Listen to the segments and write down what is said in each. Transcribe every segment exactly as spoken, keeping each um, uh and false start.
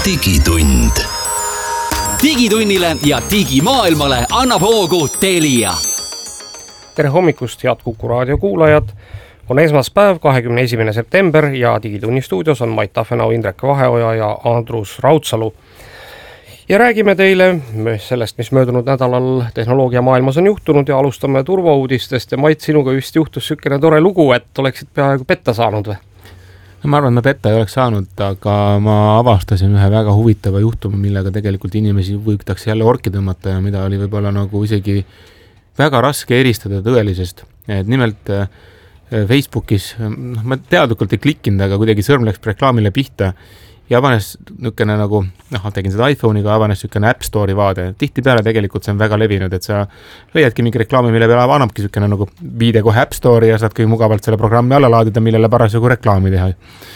digitund. Digitunnile ja digimaailmale annab hoogu Telia. Tere hommikust, head Kuku raadio kuulajad. On esmaspäev, kahekümne esimene september ja Digitunni stuudios on Mait Tafenau, Indrek Vaheoja ja Andrus Raudsalu. Ja räägime teile sellest, mis möödunud nädalal tehnoloogia maailmas on juhtunud ja alustame turvauudistest. Ja Mait, sinuga vist juhtus sükene tore lugu, et oleksid peaaegu petta saanud või? No, ma arvan, et ma petta ei oleks saanud, aga ma avastasin ühe väga huvitava juhtumi, millega tegelikult inimesi võitakse jälle orki tõmmata ja mida oli võib-olla nagu isegi väga raske eristada tõelisest. Et nimelt Facebookis, noh, ma teadlikult ei klikkinud, aga kuidagi sõrm läks reklaamile pihta ja avanes nükene nagu, noh, tegin seda iPhone'iga, avanes nükene App Store'i vaade. Tihti peale tegelikult see on väga levinud, et sa leiadki mingi reklaami, mille peale annabki nükene nagu viide kohe App Store'i ja saad kõik mugavalt selle programmi alla laadida, millele parasjagu reklaami teha.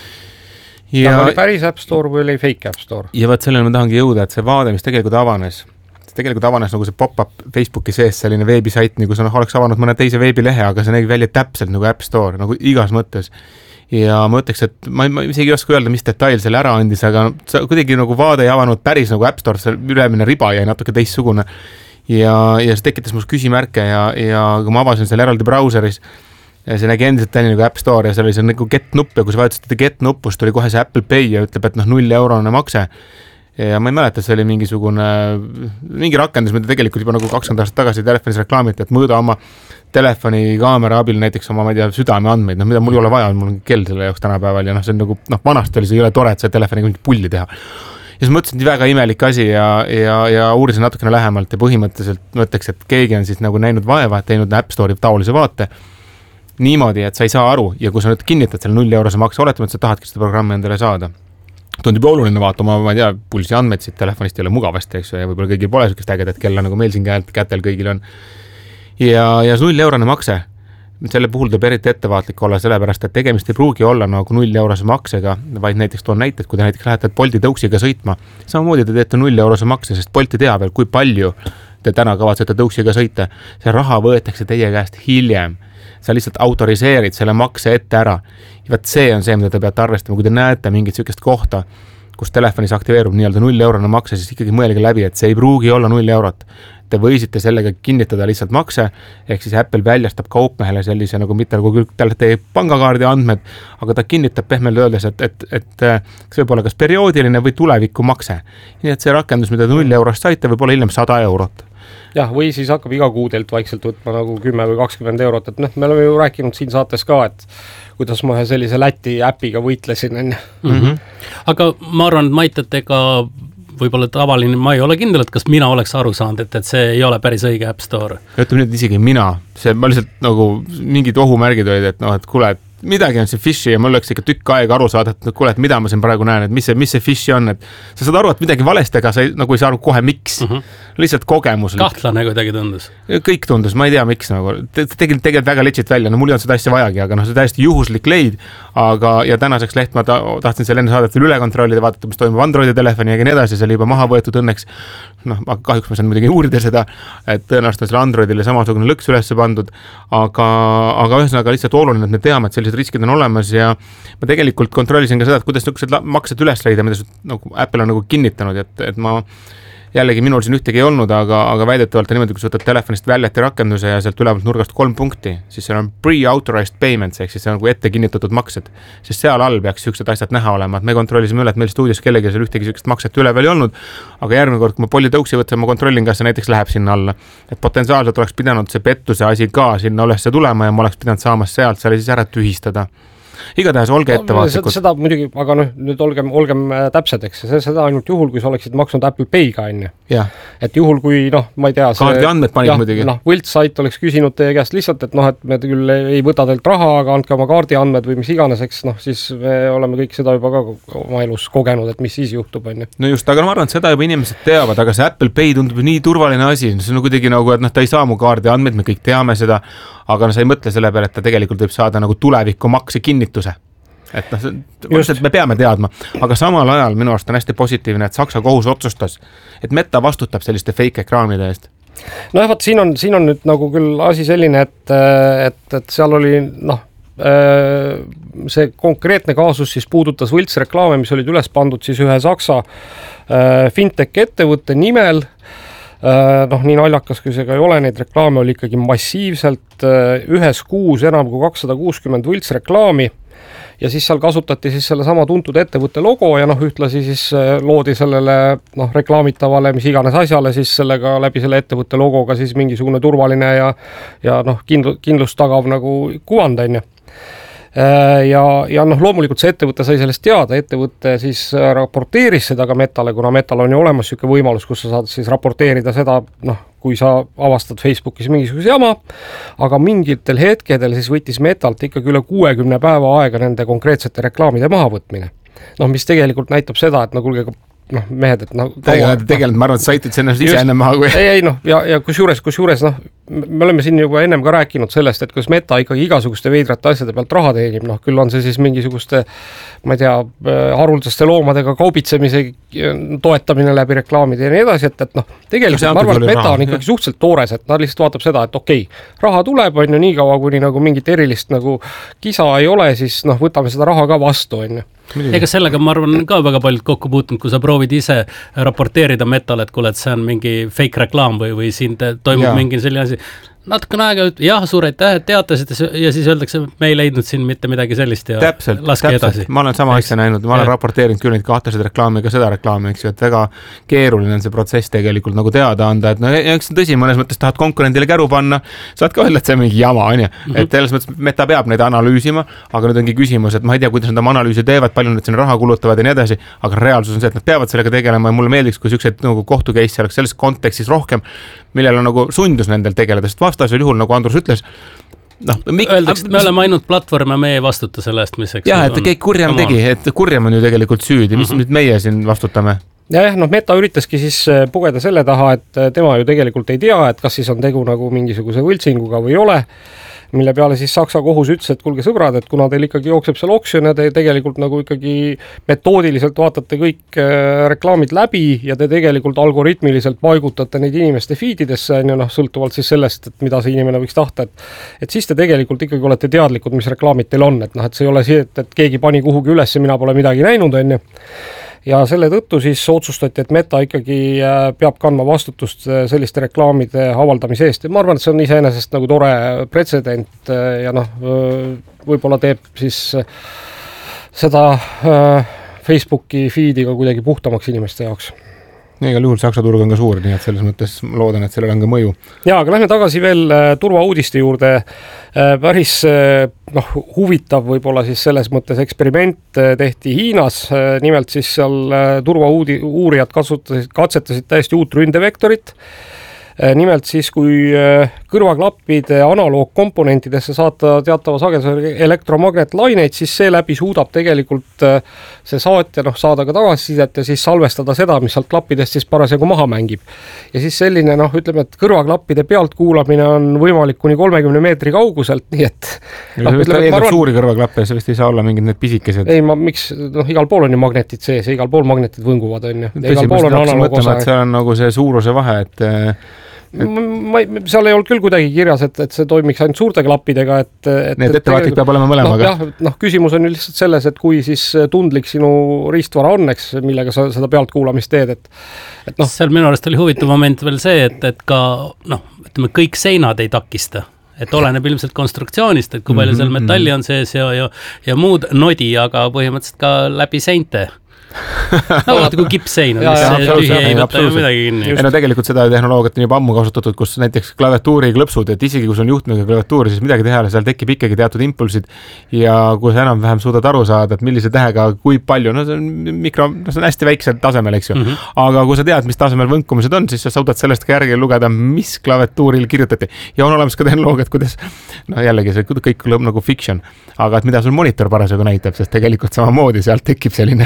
Ja ta oli päris App Store või oli fake App Store? Ja võt sellele ma tahangi jõuda, et see vaade, mis tegelikult avanes, tegelikult avanes nagu see pop-up Facebooki sees selline veebisait, nagu see noh, oleks avanud mõne teise veebilehe, aga see nägi välja täpselt nagu App Store, nagu igas mõttes. Ja ma ütleks, et ma, ma isegi ei oska öelda, mis detail selle ära andis, aga sa kuidagi nagu vaade ei avanud päris nagu App Store, see ülemine riba jäi natuke teistsugune. Ja, ja see tekitas must küsimärke ja, ja kui ma avasin selle eraldi brauseris, see nägi endiselt täni nagu App Store ja see oli see nagu get-nupp ja kui sa vajutasid get-nuppust, tuli kohe see Apple Pay ja ütleb, et noh, null eurone makse. Ja ma ei mäleta, see oli mingisugune, mingi rakendus, mida tegelikult juba nagu kakskümmend aastat tagasi telefonis reklaamiti, et mõõda oma telefoni kaamera abil näiteks oma, ma ei tea, südame andmeid, noh, mida mul ei ole vaja, mul on kell selle jaoks tänapäeval ja noh, see on nagu, noh, vanasti oli see ei ole tore, et see telefoniga mingi pulli teha. Ja siis mõtlesin, et väga imelik asi ja, ja, ja uurisin natukene lähemalt ja põhimõtteliselt mõtleks, et keegi on siis nagu näinud vaeva, teinud App Store'i taolise vaate niimoodi, et sa ei saa aru ja kui sa nüüd kinnitad selle null eurose makse, oletame, et sa tahadki seda programmi endale saada. Tundub oluline vaata oma, ma ei tea, pulsi andmeid siit telefonist ei ole mugavasti, eks, ja võib-olla kõigil pole sükest ägedat kella, nagu meil siin kätel kõigil on. Ja, ja null eurone makse, selle puhul tuleb eriti ettevaatlik olla, sellepärast, et tegemist ei pruugi olla nagu null eurose maksega, vaid näiteks toon näited, kui te näiteks lähete Bolti tõuksiga sõitma, samamoodi te teete null eurose makse, sest Bolti teab veel, kui palju te täna kavatsete tõuksiga sõita. See raha võetakse teie käest hiljem. Sa lihtsalt autoriseerid selle makse ette ära. Ja võt see on see, mida te peate arvestama, kui te näete mingit sükest kohta, kus telefonis aktiveerub nii-öelda null eurone makse, siis ikkagi mõelge läbi, et see ei pruugi olla null eurot. Te võisite sellega kinnitada lihtsalt makse, ehk siis Apple väljastab kaupmehele sellise nagu mitte nagu küll teie pangakaardi andmed, aga ta kinnitab pehmelt öeldes, et, et, et see võib olla kas perioodiline või tuleviku makse. Nii et see rakendus, mida null eurost saite, võib olla hiljem sada eurot. Jah, või siis hakkab iga kuudelt vaikselt võtma nagu kümme või kakskümmend eurot, et noh, me oleme ju rääkinud siin saates ka, et kuidas ma sellise Läti äpiga võitlesin. Mm-hmm. Aga ma arvan, et Mait, et ega võib-olla tavaline, ma ei ole kindel, et kas mina oleks aru saanud, et, et see ei ole päris õige App Store. Ütleme nüüd isegi mina, see ma lihtsalt nagu mingid ohumärgid olid, et noh, et kuule, et midagi on see fishi ja mul oleks ikka tükk aega aru saada, et kuule, et mida ma siin praegu näen, et mis see, mis see fishi on, et sa saad aru, et midagi valesti, aga sa ei, nagu ei saa aru kohe miks. Mm-hmm. Lihtsalt kogemuslik. Kahtlane kuidagi tundus. Kõik tundus, ma ei tea miks nagu. Tegid tegelikult väga legit välja, no mul ei olnud seda asja vajagi, aga noh, see täiesti juhuslik leid, aga ja tänaseks leht ma ta, tahtsin selle enne saadet üle kontrollida, vaadata, mis toimub Androidi telefoni ja nii edasi, see oli juba maha võetud õnneks. Noh, kahjuks ma saan muidugi uurida seda, et tõenäoliselt on selle Androidile samasugune lõks üles pandud, aga, aga ühesõnaga lihtsalt oluline, et me teame, et sellised riskid on olemas ja ma tegelikult kontrollisin ka seda, et kuidas niisugused maksed üles leida, mida nagu Apple on nagu kinnitanud, et, et ma jällegi minul siin ühtegi ei olnud, aga, aga väidetavalt on niimoodi, kui sa võtad telefonist väljati rakenduse ja sealt ülevalt nurgast kolm punkti, siis seal on pre-authorized payments, ehk siis see on nagu ette kinnitatud maksed, sest seal all peaks sellised asjad näha olema, et me kontrollisime üle, et meil stuudios kellegi seal ühtegi sellist makset üleval ei olnud, aga järgmine kord, kui ma Bolti tõuksi võtsin, ma kontrollin, kas see näiteks läheb sinna alla, et potentsiaalselt oleks pidanud see pettuse asi ka sinna ülesse tulema ja ma oleks pidanud saama sealt selle siis ära tühistada. Igatahes olge ettevaatlikud. Seda muidugi, aga noh, nüüd olgem, olgem täpsed, eks, seda ainult juhul, kui sa oleksid maksnud Apple Pay'ga enne. Et juhul, kui noh, ma ei tea, see, kaardi andmed panid jah, muidugi. Noh, võltssait oleks küsinud teie käest lihtsalt, et noh, et me küll ei võta teilt raha, aga andke oma kaardi andmed või mis iganes, eks, noh, siis me oleme kõik seda juba ka oma elus kogenud, et mis siis juhtub, on ju. No just, aga ma arvan, et seda juba inimesed teavad, aga see Apple Pay tundub nii turvaline asi, see on kuidagi nagu, et noh, ta ei saa mu kaardi andmed, me kõik teame seda, aga no, sa ei mõtle selle peale, et ta tegelikult võib saada nagu tuleviku makse kinnituse. Et noh, et me peame teadma, aga samal ajal minu arust on hästi positiivne, et Saksa kohus otsustas, et Meta vastutab selliste fake ekraanide eest. No ja vaat, siin on, siin on nüüd nagu küll asi selline, et, et, et seal oli noh, see konkreetne kaasus siis puudutas võltsreklaame, mis olid üles pandud siis ühe Saksa fintech ettevõtte nimel. Noh, nii naljakas, kui see ka ei ole, neid reklaame oli ikkagi massiivselt ühes kuus enam kui kakssada kuuskümmend võltsreklaami ja siis seal kasutati siis selle sama tuntud ettevõtte logo ja noh, ühtlasi siis loodi sellele noh, reklaamitavale, mis iganes asjale siis sellega läbi selle ettevõtte logoga siis mingisugune turvaline ja, ja noh, kindlu, kindlust tagav nagu kuvand on ju. Ja, ja noh, loomulikult see ettevõte sai sellest teada, ettevõte siis raporteeris seda ka Metale, kuna Metal on ju olemas siuke võimalus, kus sa saad siis raporteerida seda, noh, kui sa avastad Facebookis mingisuguse jama, aga mingitel hetkedel siis võttis Metalt ikkagi üle kuuekümne päeva aega nende konkreetsete reklaamide mahavõtmine. Noh, mis tegelikult näitab seda, et no kuulge, noh, mehed, et noh... Tegelikult ma arvan, et sa aitid see ennast ise enne maha kui... Ei, ei, noh, ja, ja kus juures, kus juures, noh, me oleme siin juba ennem ka rääkinud sellest, et kus Meta ikkagi igasuguste veidrate asjade pealt raha teenib, noh, küll on see siis mingisuguste, ma ei tea, haruldaste loomadega kaubitsemise toetamine läbi reklaamide ja nii edasi, et, et noh, tegelikult ma arvan, et Meta on ikkagi suhteliselt toores, et nad lihtsalt vaatab seda, et okei, okay, raha tuleb, on ju, nii kaua, kuni nagu mingit erilist nagu kisa ei ole, siis noh, võtame seda raha ka vastu, on ju. Ega sellega ma arvan ka väga paljud kokku puutunud, kui sa proovid ise raporteerida Metale, et kuule, et see on mingi fake reklaam või, või siin toimub ja. mingi selline asi. Natukene aega, jah, suur aitäh, teatasid ja siis öeldakse, et me ei leidnud siin mitte midagi sellist ja täpselt, laske täpselt. edasi. Ma olen sama asja näinud, ma olen ja. raporteerinud küll neid kahtased reklaami, ka seda reklaami, eks ju, et väga keeruline on see protsess tegelikult nagu teada anda, et no eks tõsi, mõnes mõttes tahad konkurendile käru panna, saad ka öelda, et see on mingi jama, on ju. Mm -hmm. Et selles mõttes Meta peab neid analüüsima, aga nüüd ongi küsimus, et ma ei tea, kuidas nad oma analüüsi teevad, palju nad sinna raha kulutavad ja nii edasi, aga reaalsus on see, et nad peavad sellega tegelema ja mulle meeldiks, kui siukseid nagu kohtukeisse oleks selles kontekstis rohkem, millel on nagu sundus nendel tegeleda, sest vastasel juhul, nagu Andrus ütles, noh, mik... öeldakse, et me oleme ainult platvorm ja me ei vastuta selle eest, mis eks jah, et keegi kurjam oma... tegi, et kurjam on ju tegelikult süüdi, mis mm -hmm. nüüd meie siin vastutame? jah, noh, Meta üritaski siis pugeda selle taha, et tema ju tegelikult ei tea, et kas siis on tegu nagu mingisuguse võltsinguga või ei ole, mille peale siis Saksa kohus ütles, et kuulge sõbrad, et kuna teil ikkagi jookseb seal oksjon ja te tegelikult nagu ikkagi metoodiliselt vaatate kõik reklaamid läbi ja te tegelikult algoritmiliselt paigutate neid inimeste feedidesse, on ju, noh, sõltuvalt siis sellest, et mida see inimene võiks tahta, et, et siis te tegelikult ikkagi olete teadlikud, mis reklaamid teil on, et noh, et see ei ole see, et, et keegi pani kuhugi üles ja mina pole midagi näinud, on ju. Ja selle tõttu siis otsustati, et Meta ikkagi peab kandma vastutust selliste reklaamide avaldamise eest. Ja ma arvan, et see on iseenesest nagu tore pretsedent ja noh, võib-olla teeb siis seda Facebooki feed'i ka kuidagi puhtamaks inimeste jaoks. Ja igal juhul Saksa turg on ka suur, nii et selles mõttes loodan, et sellel on ka mõju. Ja, aga lähme tagasi veel turvauudiste juurde. Päris noh, huvitav võib-olla siis selles mõttes eksperiment tehti Hiinas. Nimelt siis seal turvauurijad katsetasid täiesti uut ründevektorit. Nimelt siis, kui kõrvaklappide analoogkomponentidesse saata teatava sagedusega elektromagnetlaineid, siis seeläbi suudab tegelikult see saatja noh, saada ka tagasisidet ja siis salvestada seda, mis sealt klappidest siis parasjagu maha mängib. Ja siis selline, noh, ütleme, et kõrvaklappide pealt kuulamine on võimalik kuni kolmekümne meetri kauguselt, nii et... No, no, ütleme, eeldab arvan... suuri kõrvaklappe, see vist ei saa olla mingid need pisikesed. Ei, ma, miks, noh, igal pool on ju magnetid sees ja igal pool magnetid võnguvad, on ju. Ja igal pool on analoogosa. See on nagu see suuruse vahe, et... Et... Ma, seal ei olnud küll kuidagi kirjas, et, et see toimiks ainult suurte klappidega, et, et need ettevaatik peab olema mõlemaga. No, jah, noh, küsimus on ju lihtsalt selles, et kui siis tundlik sinu riistvara on, eks, millega sa seda pealtkuulamist teed, et, et noh. Seal minu arust oli huvitav moment veel see, et, et ka, noh, ütleme, kõik seinad ei takista. Et oleneb ilmselt konstruktsioonist, et kui palju seal metalli on sees ja, ja, ja muud nodi, aga põhimõtteliselt ka läbi seinte. No vaata, kui kipsein on, mis see tühi ei võta ju midagi kinni. Ei no tegelikult seda tehnoloogiat on juba ammu kasutatud, kus näiteks klaviatuuri klõpsud, et isegi kui sul on juhtmega klaviatuuri, siis midagi teha, seal tekib ikkagi teatud impulsid ja kui sa enam-vähem suudad aru saada, et millise tähega, kui palju, no see on mikro, no see on hästi väiksel tasemel, eks ju. Mm -hmm. Aga kui sa tead, mis tasemel võnkumised on, siis sa suudad sellest ka järgi lugeda, mis klaviatuuril kirjutati. Ja on olemas ka tehnoloogiat, kuidas, no jällegi see kõik lõb nagu fiction, aga et mida sul monitor parasjagu näitab, sest tegelikult samamoodi sealt tekib selline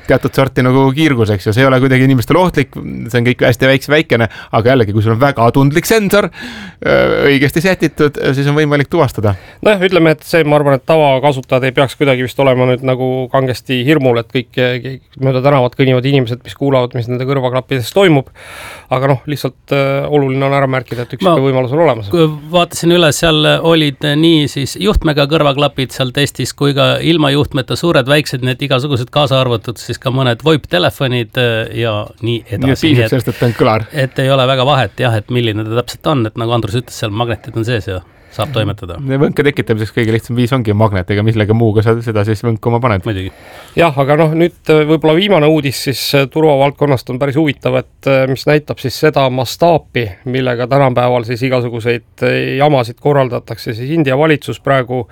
teatud sorti nagu kiirgus, eks ju, see ei ole kuidagi inimestele ohtlik, see on kõik hästi väikse väikene, aga jällegi, kui sul on väga tundlik sensor õigesti sätitud, siis on võimalik tuvastada. Noh, ütleme, et see, ma arvan, et tavakasutajad ei peaks kuidagi vist olema nüüd nagu kangesti hirmul, et kõik, kõik mööda tänavat kõnivad inimesed, mis kuulavad, mis nende kõrvaklappides toimub, aga noh, lihtsalt äh, oluline on ära märkida, et üks ma, võimalus on olemas. Vaatasin üle, seal olid nii siis juhtmega kõrvaklapid seal testis, kui ka ilma juhtmeta suured, väiksed, need igasugused kaasa arvatud, siis ka mõned VoIP-telefonid ja nii edasi. Nii, et piisab sellest, et on kõlar. Et ei ole väga vahet, jah, et milline ta täpselt on, et nagu Andrus ütles, seal magnetid on sees ja saab toimetada. Võnke tekitamiseks kõige lihtsam viis ongi magnet, ega millega muuga sa seda siis võnku oma paned. Muidugi. Jah, aga noh, nüüd võib-olla viimane uudis siis turvavaldkonnast on päris huvitav, et mis näitab siis seda mastaapi, millega tänapäeval siis igasuguseid jamasid korraldatakse, siis India valitsus praegu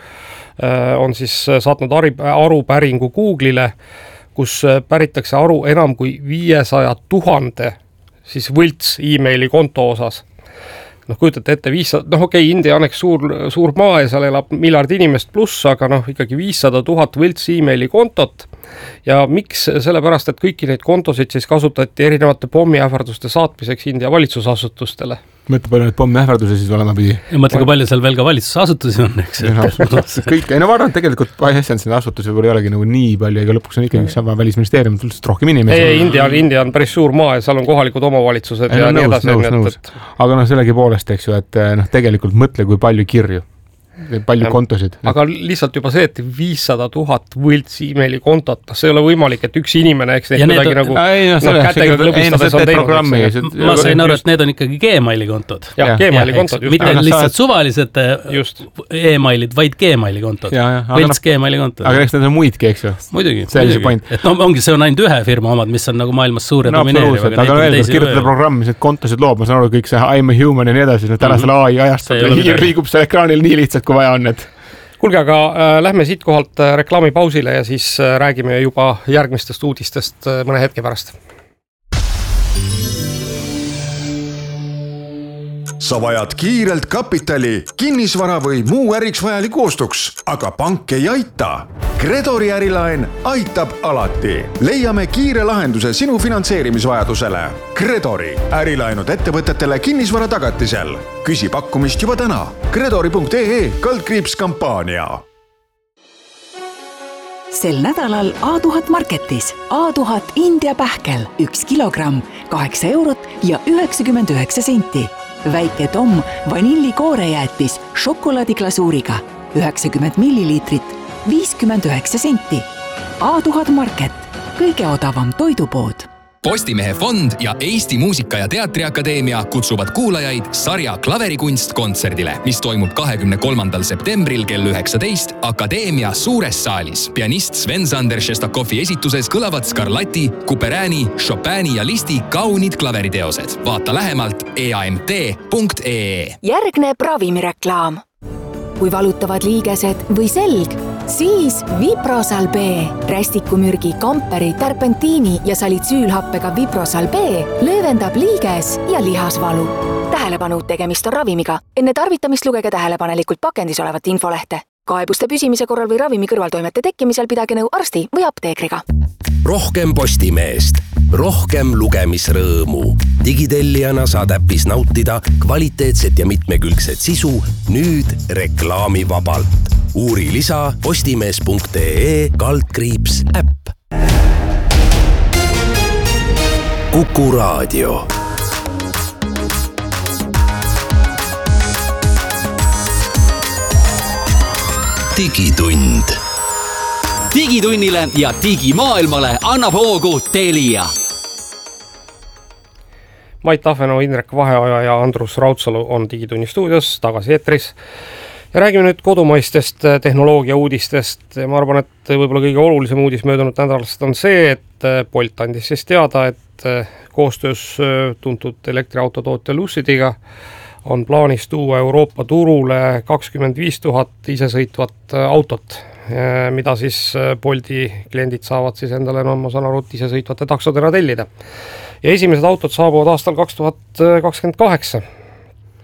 on siis saatnud arupäringu Google'ile, kus päritakse aru enam kui viiesaja tuhande siis võlts e-maili konto osas. Noh, kujutate ette, viissada, noh okei, okay, India on eks suur, suur maa ja seal elab miljard inimest pluss, aga noh, ikkagi viissada tuhat võlts e-maili kontot. Ja miks? Sellepärast, et kõiki neid kontosid siis kasutati erinevate pommiähvarduste saatmiseks India valitsusasutustele. Mõtle palju need pommiähvarduse siis olema pidi. Ja mõtle, kui palju seal veel ka valitsusasutusi on, eks. Kõik, ei no vaadanud tegelikult asjans neid asutusi võib-olla ei olegi nagu nii palju, ega lõpuks on ikkagi üks sama välisministeerium, tulnud rohkem inimesi. Ei, India on, India on päris suur maa ja seal on kohalikud omavalitsused ei, ja no, nii nõus, edasi. Nõus, nõus. Et... Aga noh, sellegi poolest, eks ju, et noh, tegelikult mõtle, kui palju kirju. Palju kontosid. Aga lihtsalt juba see, et viissada tuhat võlts e-maili kontot, see ei ole võimalik, et üks inimene, eks neid midagi nagu ei, no, no, kätega klõbistades on teinud. Ma sain aru, et need on ikkagi Gmaili kontod. Jah, Gmaili kontod. Mitte lihtsalt suvalised e-mailid, vaid Gmaili kontod. Võlts Gmaili kontod. Aga eks need on muidki, eks ju. Muidugi. Et no ongi, see on ainult ühe firma omad, mis on nagu maailmas suur ja domineeriv. Aga veel, kirjutada programm, mis need kontosid loob, ma saan aru, kõik see I'm a human ja nii edasi, tänasel A I ajast liigub see ekraanil nii lihtsalt, kui vaja on need. Kuulge, aga äh, lähme siit kohalt äh, reklaamipausile ja siis äh, räägime juba järgmistest uudistest äh, mõne hetke pärast. Sa vajad kiirelt kapitali, kinnisvara või muu äriks vajaliku ostuks, aga pank ei aita. Credori ärilaen aitab alati. Leiame kiire lahenduse sinu finantseerimisvajadusele. Credori ärilaenud ettevõtetele kinnisvara tagatisel. Küsi pakkumist juba täna. Credori punkt ee kaldkriips kampaania. Sel nädalal A tuhat marketis A tuhat India pähkel üks kilogramm, kaheksa eurot ja üheksakümmend üheksa senti. Väike Tom vanillikooreäätis šokolaadiklasuuriga üheksakümmend milliliitrit, viiskümmend üheksa senti. A tuhat market, kõige odavam toidupood. Postimehe fond ja Eesti Muusika- ja Teatriakadeemia kutsuvad kuulajaid sarja Klaverikunst kontserdile, mis toimub kahekümne kolmandal septembril kell üheksateist Akadeemia suures saalis. Pianist Sven-Sander Šestakovi esituses kõlavad Scarlatti, Couperini, Chopini ja Listi kaunid klaveriteosed. Vaata lähemalt e a m t punkt e e. Järgneb ravimireklaam. Kui valutavad liigesed või selg, siis Viprosal B. Rästikumürgi, kamperi, terpentiini ja salitsüülhappega Viprosal B löövendab liiges ja lihasvalu. Tähelepanu, tegemist on ravimiga. Enne tarvitamist lugege tähelepanelikult pakendis olevat infolehte. Kaebuste püsimise korral või ravimi kõrvaltoimete tekkimisel pidage nõu arsti või apteekriga. Rohkem Postimeest, rohkem lugemisrõõmu. Digitellijana saad äppis nautida kvaliteetset ja mitmekülgset sisu nüüd reklaamivabalt. Uuri lisa postimees punkt ee kaldkriips äpp. Kuku Raadio. Digitund. Digitunnile ja digimaailmale annab hoogu Telia. Mait Tafenau, Indrek Vaheoja ja Andrus Raudsalu on Digitunni stuudios tagasi eetris. Ja räägime nüüd kodumaistest tehnoloogia uudistest. Ma arvan, et võib-olla kõige olulisem uudis möödunud nädalast on see, et Bolt andis siis teada, et koostöös tuntud elektriautotootja Lucidiga on plaanis tuua Euroopa turule kakskümmend viis tuhat isesõitvat autot, mida siis Bolti kliendid saavad siis endale, no ma saan aru, et isesõitvate taksodena tellida. Ja esimesed autod saabuvad aastal kaks tuhat kakskümmend kaheksa.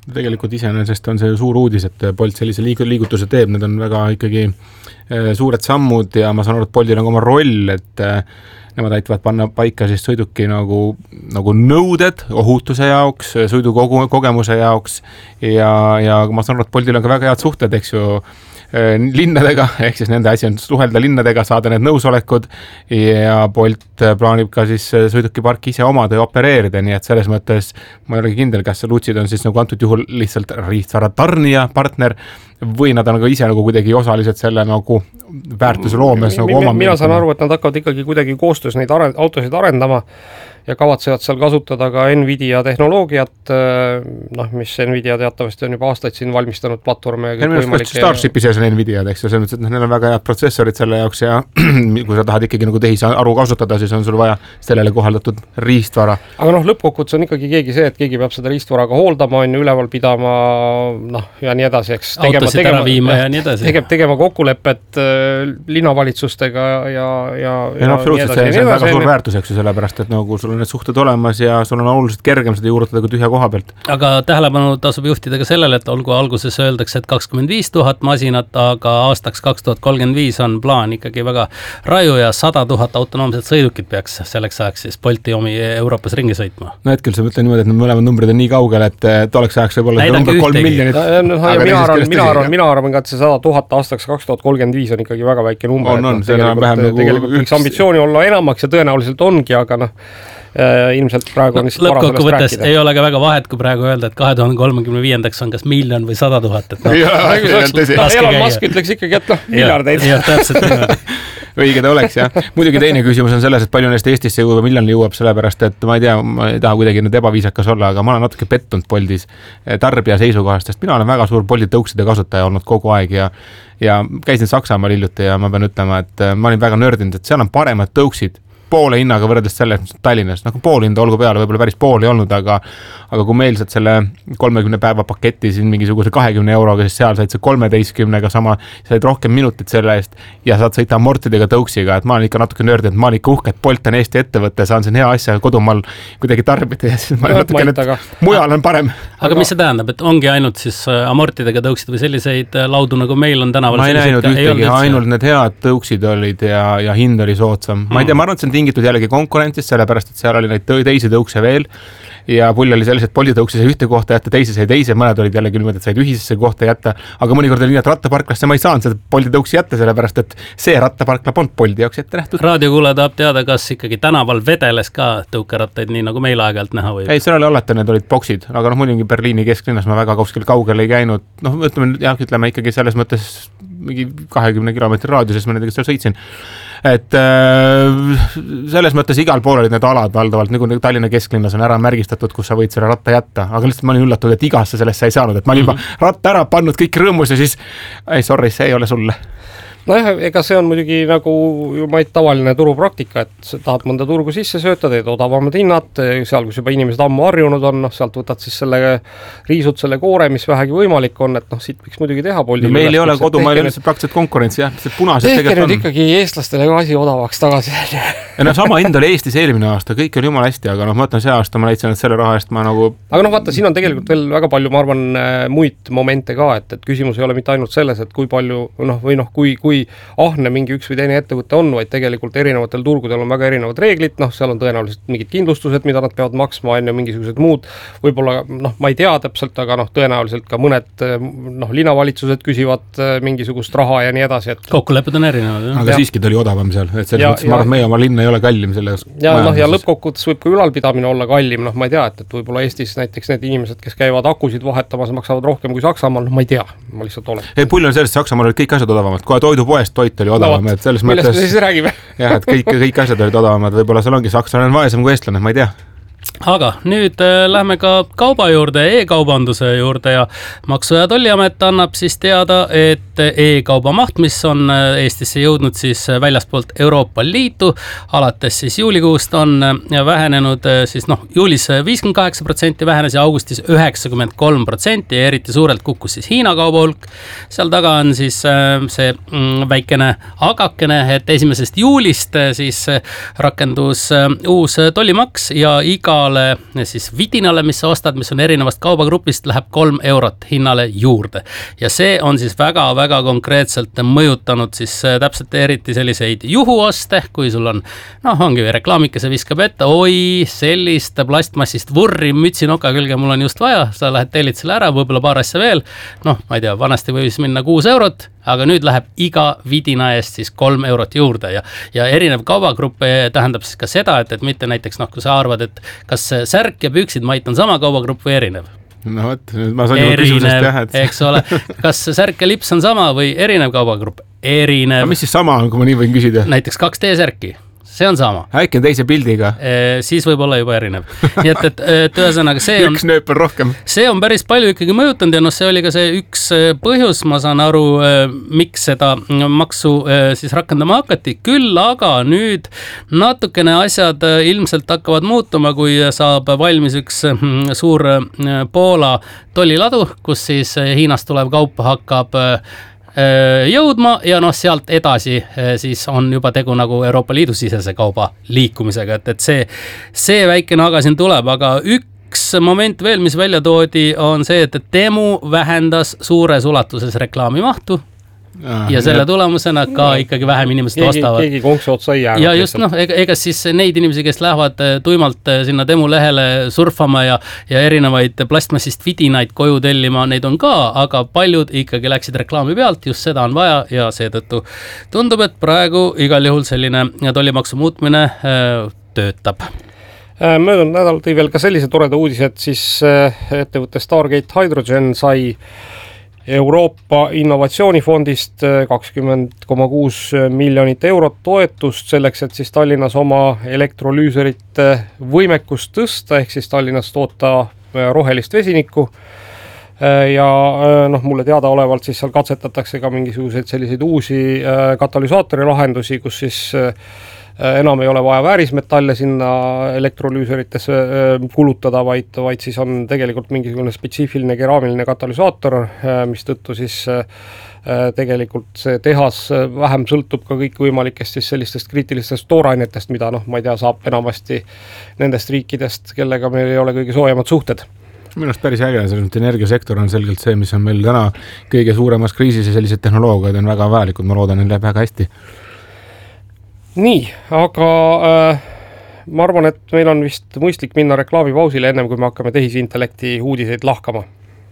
tegelikult iseenesest on see suur uudis, et Bolt sellise liigutuse teeb, need on väga ikkagi suured sammud ja ma saan aru, et Boltil on oma roll, et nemad aitavad panna paika siis sõiduki nagu, nagu nõuded ohutuse jaoks, sõidu kogu, kogemuse jaoks ja, ja ma saan aru, et Boltil on ka väga head suhted, eks ju, linnadega, ehk siis nende asi on suhelda linnadega, saada need nõusolekud ja Bolt plaanib ka siis sõidukiparki ise omada ja opereerida, nii et selles mõttes ma ei olegi kindel, kas Lucid on siis nagu antud juhul lihtsalt riistvara tarnija partner või nad on nagu ise nagu kuidagi osalised selle nagu väärtuse loomes nagu oma mina saan aru, et nad hakkavad ikkagi kuidagi koostöös neid are- autosid arendama ja kavatsevad seal kasutada ka Nvidia tehnoloogiat, noh, mis Nvidia teatavasti on juba aastaid siin valmistanud platvorme. Starshipi sees on Nvidia, eks ju, selles mõttes, et neil on väga head protsessorid selle jaoks ja kui sa tahad ikkagi nagu tehisaru kasutada, siis on sul vaja sellele kohaldatud riistvara. Aga noh, lõppkokkuvõttes on ikkagi keegi see, et keegi peab seda riistvaraga hooldama, on üleval pidama, noh, ja nii edasi, eks tegema, tegema, viima ja nii edasi. Tegema, tegema kokkulepet linnavalitsustega ja, ja, ja no, absoluutselt, see, see on väga suur väärtus, eks ju, sellepärast, et nagu sul on need suhted olemas ja sul on oluliselt kergem seda juurutada kui tühja koha pealt. Aga tähelepanu tasub juhtida ka sellele, et olgu alguses öeldakse, et kakskümmend viis tuhat masinat, aga aastaks kaks tuhat kolmkümmend viis on plaan ikkagi väga raju ja sada tuhat autonoomset sõidukit peaks selleks ajaks siis Bolti omi Euroopas ringi sõitma. No hetkel sa mõtlen niimoodi, et need mõlemad numbrid on nii kaugel, et tolleks ajaks võib olla number kolm miljonit. Mina arvan, mina arvan, mina arvan ka, et see sada tuhat aastaks kaks tuhat kolmkümmend viis on ikkagi väga väike number. On, on, see on vähem nagu tegelikult võiks ambitsiooni olla enamaks ja tõenäoliselt ongi, aga noh, ilmselt praegu on lihtsalt no, lõppkokku võttes ei ole ka väga vahet, kui praegu öelda, et kahe tuhande kolmekümne viiendaks on kas miljon või sada tuhat. No, Elon Musk ütleks ikkagi, et noh, miljardeid. Ja, täpselt niimoodi. Õige ta oleks, jah. Muidugi teine küsimus on selles, et palju neist Eestisse jõuab, millal jõuab, sellepärast, et ma ei tea, ma ei taha kuidagi nüüd ebaviisakas olla, aga ma olen natuke pettunud Boltis tarbija seisukohast, sest mina olen väga suur Bolti tõukside kasutaja olnud kogu aeg ja ja käisin Saksamaal hiljuti ja ma pean ütlema, et ma olin väga nördinud, et seal on paremad tõuksid poole hinnaga võrreldes selle Tallinnas, nagu pool hinda olgu peale, võib-olla päris pool ei olnud, aga aga kui meil saad selle kolmekümne päeva paketi siin mingisuguse kahekümne euroga, siis seal said see kolmeteistkümnega sama, said rohkem minutit selle eest ja saad sõita amortidega tõuksiga, et ma olen ikka natuke nördinud, ma olen ikka uhke, et Bolt on Eesti ettevõte, saan siin hea asja kodumaal kuidagi tarbida ja siis ma olen natuke nüüd, mujal on parem. Aga mis see tähendab, et ongi ainult siis amortidega tõuksid või selliseid laudu, nagu meil on tänaval? Ma ei näinud ühtegi, ainult need head tõuksid olid ja, ja hind oli soodsam. Ma ei tea, ma arvan, et see on tingitud jällegi konkurentsist, sellepärast, et seal oli neid teisi tõukse veel ja pull oli sellised Bolti tõukse sai ühte kohta jätta, teise sai teise, mõned olid jällegi niimoodi, et said ühisesse kohta jätta, aga mõnikord oli nii, et rattaparklasse ma ei saanud seda Bolti tõuksi jätta, sellepärast, et see rattaparkla polnud Bolti jaoks ette nähtud. Raadiokuulaja tahab teada, kas ikkagi tänaval vedeles ka tõukerattaid, nii nagu meil aeg-ajalt näha võib? Ei, seal oli alati, need olid boksid, aga noh, muidugi Berliini kesklinnas ma väga kauskil kaugel ei käinud, noh, ütleme, jah, ütleme ikkagi selles mõttes mingi kahekümne kilomeetri raadiuses ma nendega seal sõitsin. Et äh, selles mõttes igal pool olid need alad valdavalt, nagu Tallinna kesklinnas on ära märgistatud, kus sa võid selle ratta jätta, aga lihtsalt ma olin üllatunud, et igasse sellesse ei saanud, et ma olin juba ratta ära pannud kõik rõõmus ja siis ei, sorry, see ei ole sulle. Nojah, ega see on muidugi nagu maid tavaline turupraktika, et tahad mõnda turgu sisse sööta, teed odavamad hinnad, seal, kus juba inimesed ammu harjunud on, noh, sealt võtad siis selle riisud selle koore, mis vähegi võimalik on, et noh, siit võiks muidugi teha Bolti. Meil ei ole kodumail üldse praktiliselt konkurentsi, jah, see punased tehke nüüd ikkagi eestlastele asi odavaks tagasi. Ja no sama hind oli Eestis eelmine aasta, kõik oli jumala hästi, aga noh, ma mõtlen see aasta, ma leidsin, et selle raha eest ma nagu... Aga noh, vaata, siin on tegelikult veel väga palju, ma arvan, muid momente ka, et, et küsimus ei ole mitte ainult selles, et kui palju, noh, või noh, kui, kui ahne mingi üks või teine ettevõte on, vaid tegelikult erinevatel turgudel on väga erinevad reeglid, noh, seal on tõenäoliselt mingid kindlustused, mida nad peavad maksma, enne mingisugused muud, võib-olla, noh, ma ei tea täpselt, aga noh, tõenäoliselt ka mõned, noh, linnavalitsused küsivad mingisugust raha ja nii edasi, et kokkulepped on erinevad, jah. Aga ja. Siiski ta oli odavam seal, et selles mõttes ma arvan, et meie oma linna ei ole kallim selle ja, noh, ja lõppkokkuvõttes võib ka ülalpidamine olla kallim, noh, ma ei tea, et, et võib-olla Eestis näiteks need inimesed, kes käivad akusid vahetamas, maksavad rohkem kui Saksamaal, noh, ma ei tea, ma lihtsalt olen. Ei, pull on sellest, Saksamaal olid kõik asjad odavamad, kohe toidupoest toit oli odavam, no, et selles mõttes... Millest me siis räägime? jah, et kõik, kõik asjad olid odavamad, võib-olla seal ongi sakslane on vaesem kui eestlane, ma ei tea. Aga nüüd äh, lähme ka kauba juurde, e-kaubanduse juurde ja Maksu- ja Tolliamet annab siis teada, et e-kauba maht, mis on Eestisse jõudnud siis väljaspoolt Euroopa Liitu, alates siis juulikuust on vähenenud siis noh, juulis viiskümmend kaheksa protsenti vähenes ja augustis üheksakümmend kolm protsenti ja eriti suurelt kukkus siis Hiina kauba hulk. Seal taga on siis äh, see mm, väikene agakene, et esimesest juulist siis rakendus äh, uus tollimaks ja iga igale siis vidinale, mis sa ostad, mis on erinevast kaubagrupist, läheb kolm eurot hinnale juurde. Ja see on siis väga-väga konkreetselt mõjutanud siis täpselt eriti selliseid juhuoste, kui sul on, noh, ongi reklaamikese viskab ette, oi, sellist plastmassist vurri mütsi noka külge mul on just vaja, sa lähed tellid selle ära, võib-olla paar asja veel, noh, ma ei tea, vanasti võis minna kuus eurot, aga nüüd läheb iga vidina eest siis kolm eurot juurde ja, ja erinev kaubagrupp tähendab siis ka seda, et, et mitte näiteks, noh, kui sa arvad, et kas särk ja püksid mait on sama kaubagrupp või erinev? No võt, nüüd ma saan juba küsimusest jah, et... eks ole, kas särk ja lips on sama või erinev kaubagrupp? Erinev. No mis siis sama on, kui ma nii võin küsida? Näiteks kaks D särki. See on sama. Äkki on teise pildiga. E, siis võib olla juba erinev. Nii et, et, et ühesõnaga see on... Üks nööp on rohkem. See on päris palju ikkagi mõjutanud ja noh, see oli ka see üks põhjus, ma saan aru, miks seda maksu siis rakendama hakati. Küll aga nüüd natukene asjad ilmselt hakkavad muutuma, kui saab valmis üks suur Poola tolliladu, kus siis Hiinast tulev kaup hakkab jõudma ja noh, sealt edasi siis on juba tegu nagu Euroopa Liidu sisese kauba liikumisega, et, et see, see väikene aga siin tuleb, aga üks moment veel, mis välja toodi, on see, et Temu vähendas suures ulatuses reklaami mahtu. Ah, ja selle tulemusena ka no, ikkagi vähem inimesed keegi, ostavad. Keegi konksu otsa ei jäänud. Ja just noh, ega, ega siis neid inimesi, kes lähevad tuimalt sinna Temu lehele surfama ja, ja erinevaid plastmassist vidinaid koju tellima, neid on ka, aga paljud ikkagi läksid reklaami pealt, just seda on vaja ja seetõttu tundub, et praegu igal juhul selline tollimaksu muutmine äh, töötab. Möödunud nädal tõi veel ka sellise toreda uudise, et siis ettevõtte Stargate Hydrogen sai Euroopa innovatsioonifondist kakskümmend koma kuus miljonit eurot toetust selleks, et siis Tallinnas oma elektrolüüserite võimekust tõsta, ehk siis Tallinnas toota rohelist vesinikku. Ja noh, mulle teada olevalt siis seal katsetatakse ka mingisuguseid selliseid uusi katalüsaatori lahendusi, kus siis enam ei ole vaja väärismetalle sinna elektrolüüseritesse kulutada, vaid, vaid siis on tegelikult mingisugune spetsiifiline keraamiline katalüsaator, mis tõttu siis tegelikult see tehas vähem sõltub ka kõik võimalikest siis sellistest kriitilistest toorainetest, mida noh, ma ei tea, saab enamasti nendest riikidest, kellega meil ei ole kõige soojemad suhted. Minu arust päris äge, et energiasektor on selgelt see, mis on meil täna kõige suuremas kriisis ja sellised tehnoloogiad on väga vajalikud, ma loodan, et läheb väga hästi. Nii, aga äh, ma arvan, et meil on vist mõistlik minna reklaamipausile ennem, kui me hakkame tehisintellekti uudiseid lahkama.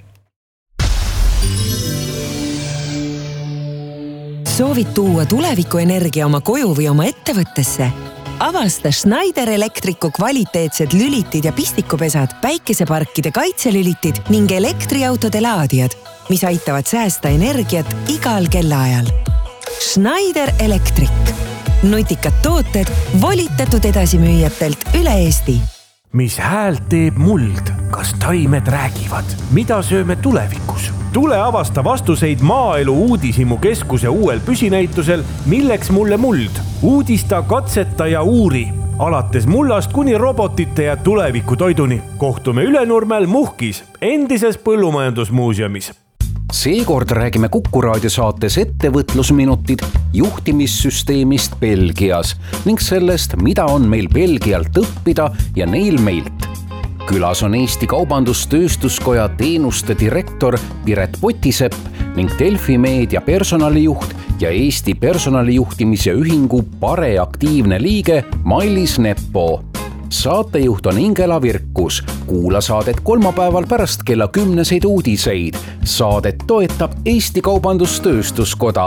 Soovid tuua tulevikuenergia oma koju või oma ettevõttesse? Avasta Schneider Electricu kvaliteetsed lülitid ja pistikupesad, päikeseparkide kaitselülitid ning elektriautode laadijad, mis aitavad säästa energiat igal kellaajal. Schneider Electric. Nutikad tooted volitatud edasimüüjatelt üle Eesti. Mis häält teeb muld? Kas taimed räägivad? Mida sööme tulevikus? Tule avasta vastuseid Maaelu Uudishimu keskuse uuel püsinäitusel Milleks mulle muld? Uudista, katseta ja uuri. Alates mullast kuni robotite ja tulevikutoiduni. Kohtume Ülenurmel Muhkis, endises põllumajandusmuuseumis. Seekord räägime Kuku Raadio saates ettevõtlusminutid juhtimissüsteemist Belgias ning sellest, mida on meil Belgialt õppida ja neil meilt. Külas on Eesti Kaubandus-Tööstuskoja teenuste direktor Piret Potisepp ning Delfi Meedia personalijuht ja Eesti personalijuhtimise ühingu Pare aktiivne liige Mailis Neppo. Saatejuht on Ingela Virkus. Kuula saadet kolmapäeval pärast kella kümneseid uudiseid. Saadet toetab Eesti Kaubandus-Tööstuskoda.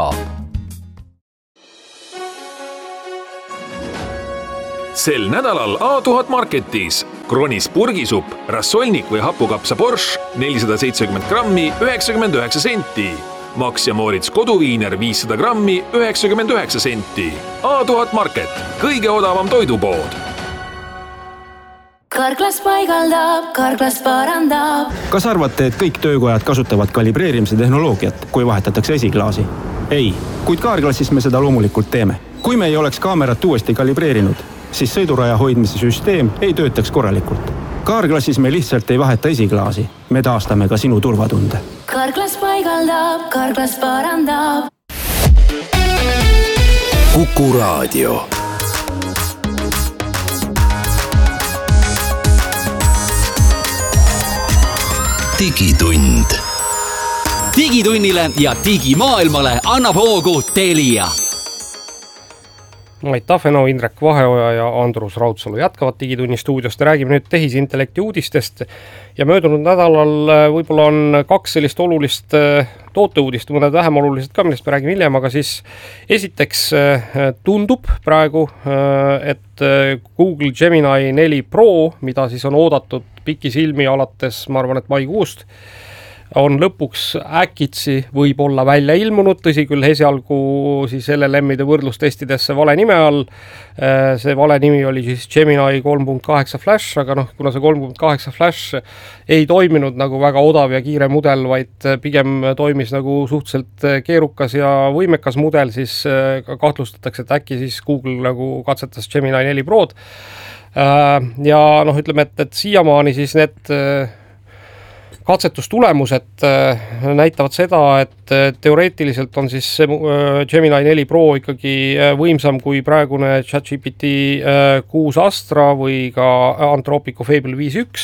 Sel nädalal A tuhat Marketis Kronis purgisupp, rassolnik või hapukapsa borš nelisada seitsekümmend grammi üheksakümmend üheksa senti. Max ja Moritz koduviiner viissada grammi üheksakümmend üheksa senti. A tuhat Market, kõige odavam toidupood. Karklas paigaldab, Karklas parandab. Kas arvate, et kõik töökojad kasutavad kalibreerimise tehnoloogiat, kui vahetatakse esiklaasi? Ei, kuid Karklassis me seda loomulikult teeme. Kui me ei oleks kaamerat uuesti kalibreerinud, siis sõiduraja hoidmise süsteem ei töötaks korralikult. Karklassis me lihtsalt ei vaheta esiklaasi. Me taastame ka sinu turvatunde. Karklas paigaldab, Karklas parandab. Kuku Raadio. digitund. digitunnile ja digimaailmale annab hoogu Telia. Mait Tafenau, Indrek Vaheoja ja Andrus Raudsalu jätkavad Digitunni stuudiost. Räägime nüüd tehisintellekti uudistest ja möödunud nädalal võib-olla on kaks sellist olulist tooteuudist, mõned vähem olulised ka, millest me räägime hiljem, aga siis esiteks tundub praegu, et Google Gemini neli Pro, mida siis on oodatud pikisilmi alates, ma arvan, et maikuust, on lõpuks äkitsi võib-olla välja ilmunud, tõsi küll esialgu siis L L M-ide võrdlustestidesse vale nime all. See vale nimi oli siis Gemini kolm punkt kaheksa Flash, aga noh, kuna see kolm punkt kaheksa Flash ei toiminud nagu väga odav ja kiire mudel, vaid pigem toimis nagu suhteliselt keerukas ja võimekas mudel, siis kahtlustatakse, et äkki siis Google nagu katsetas Gemini neli Prod. Ja noh, ütleme, et, et siiamaani siis need katsetustulemused näitavad seda, et teoreetiliselt on siis Gemini neli Pro ikkagi võimsam kui praegune ChatGPT kuus Astra või ka Anthropic Fable viis üks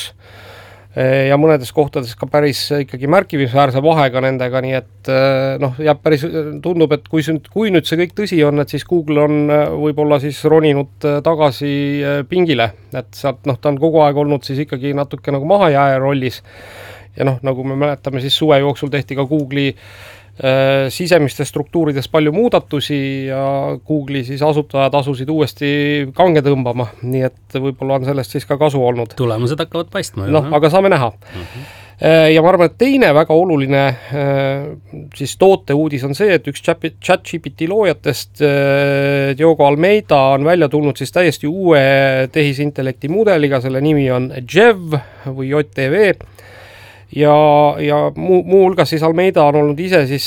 ja mõnedes kohtades ka päris ikkagi märkimisväärse vahega nendega, nii et noh, jääb päris tundub, et kui, kui nüüd see kõik tõsi on, et siis Google on võib-olla siis roninud tagasi pingile, et sealt noh, ta on kogu aeg olnud siis ikkagi natuke nagu mahajääja rollis. Ja noh, nagu me mäletame, siis suve jooksul tehti ka Google'i äh, sisemistes struktuurides palju muudatusi ja Google'i siis asutajad asusid uuesti kange tõmbama, nii et võib-olla on sellest siis ka kasu olnud. Tulemused hakkavad paistma. Noh, aga saame näha. Mm-hmm. Ja ma arvan, et teine väga oluline äh, siis tooteuudis on see, et üks ChatGPT loojatest äh, Diogo Almeida on välja tulnud siis täiesti uue tehisintellekti mudeliga, selle nimi on Jev või J T V. Ja, ja muu, muu hulgas siis Almeida on olnud ise siis